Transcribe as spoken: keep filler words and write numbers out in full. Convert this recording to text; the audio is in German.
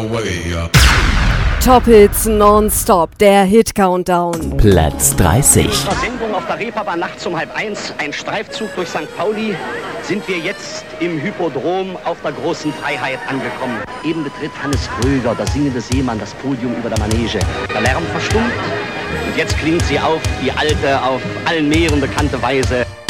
Top Hits nonstop, der Hit-Countdown. Platz dreißig. Unserer Sendung auf der Reeperbahn nachts um halb eins, ein Streifzug durch Sankt Pauli, sind wir jetzt im Hypodrom auf der großen Freiheit angekommen. Eben betritt Hannes Kröger, der singende Seemann, das Podium über der Manege. Der Lärm verstummt und jetzt klingt sie auf, die alte, auf allen Meeren bekannte Weise.